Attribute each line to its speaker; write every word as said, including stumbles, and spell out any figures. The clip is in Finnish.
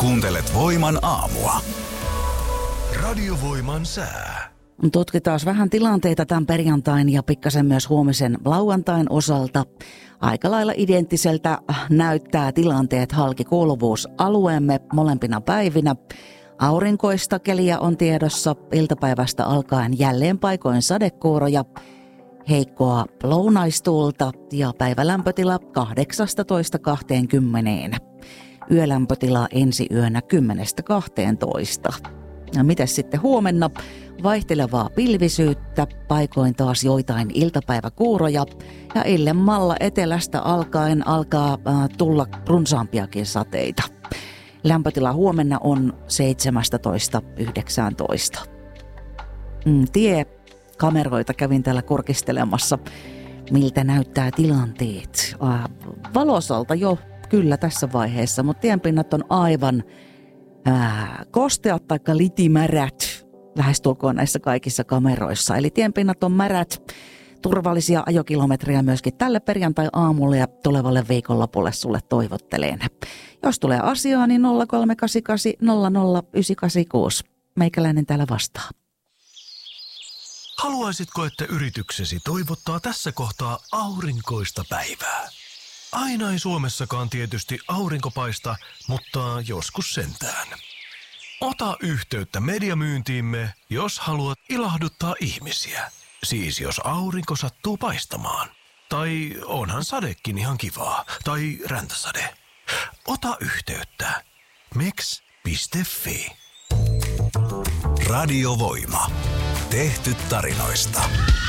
Speaker 1: Kuuntelet Voiman aamua. Radiovoiman sää.
Speaker 2: Tutkitaan vähän tilanteita tämän perjantain ja pikkasen myös huomisen lauantain osalta. Aika lailla identtiseltä näyttää tilanteet halki kuuluvuusalueemme molempina päivinä. Aurinkoista keliä on tiedossa, iltapäivästä alkaen jälleen paikoin sadekuuroja, heikkoa lounaistuulta ja päivälämpötila kahdeksastatoista kahteenkymmeneen. Yölämpötila ensi yönä kymmenestä kahteentoista. Ja mites sitten huomenna? Vaihtelevaa pilvisyyttä, paikoin taas joitain iltapäiväkuuroja ja illemmalla etelästä alkaen alkaa äh, tulla runsaampiakin sateita. Lämpötila huomenna on seitsemästätoista yhdeksäntoista. Mm, tie kameroita kävin täällä kurkistelemassa, miltä näyttää tilanteet. Äh, valosalta jo kyllä tässä vaiheessa, mutta tienpinnat on aivan ää, kosteat tai litimärät lähestulkoon näissä kaikissa kameroissa. Eli tienpinnat on märät, turvallisia ajokilometrejä myöskin tälle perjantai-aamulle ja tulevalle viikonlopulle sulle toivottelen. Jos tulee asiaa, niin nolla kolme kahdeksan kahdeksan nolla nolla yhdeksän kahdeksan kuusi. Meikäläinen täällä vastaa.
Speaker 3: Haluaisitko, että yrityksesi toivottaa tässä kohtaa aurinkoista päivää? Aina ei Suomessakaan tietysti aurinko paista, mutta joskus sentään. Ota yhteyttä mediamyyntiimme, jos haluat ilahduttaa ihmisiä. Siis jos aurinko sattuu paistamaan. Tai onhan sadekin ihan kivaa. Tai räntäsade. Ota yhteyttä. meks piste fi.
Speaker 1: Radiovoima. Tehty tarinoista.